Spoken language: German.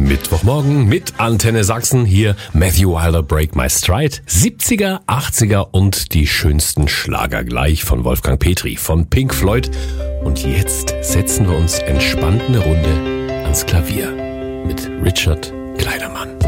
Mittwochmorgen mit Antenne Sachsen. Hier Matthew Wilder, Break My Stride. 70er, 80er und die schönsten Schlager gleich von Wolfgang Petri von Pink Floyd. Und jetzt setzen wir uns entspannt eine Runde ans Klavier mit Richard Kleidermann.